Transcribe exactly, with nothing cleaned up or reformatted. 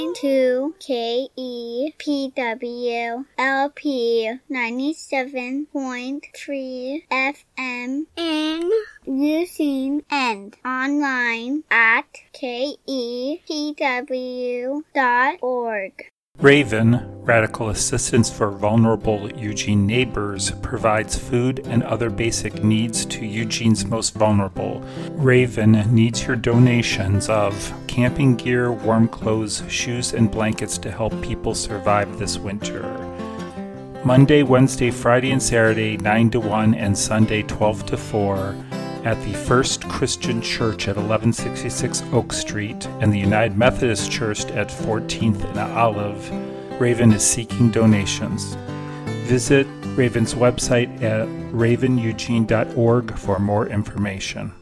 to K E P W L P ninety-seven point three F M and using and online at K E P W dot org. Raven, Radical Assistance for Vulnerable Eugene Neighbors, provides food and other basic needs to Eugene's most vulnerable. Raven needs your donations of camping gear, warm clothes, shoes, and blankets to help people survive this winter. Monday, Wednesday, Friday, and Saturday, nine to one, and Sunday, twelve to four, at the First Christian Church at eleven sixty-six Oak Street and the United Methodist Church at fourteenth and Olive, Raven is seeking donations. Visit Raven's website at raven eugene dot org for more information.